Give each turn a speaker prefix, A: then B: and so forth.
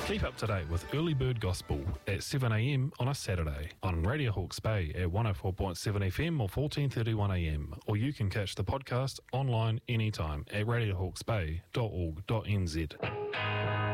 A: Keep up to date with Early Bird Gospel at 7 a.m. on a Saturday on Radio Hawke's Bay at 104.7 FM or 14:31 a.m. Or you can catch the podcast online anytime at radiohawksbay.org.nz.